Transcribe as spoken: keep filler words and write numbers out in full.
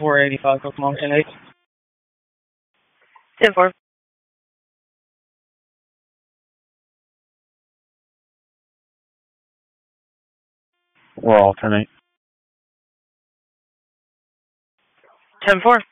four eighty-five, Oklahoma, ten eight. ten four. We're all ten eight. ten four.